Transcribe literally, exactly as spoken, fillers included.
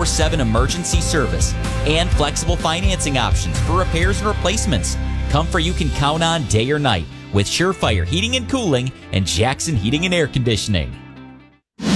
seven emergency service and flexible financing options for repairs and replacements. Comfort you can count on day or night with Surefire Heating and Cooling and Jackson Heating and Air Conditioning.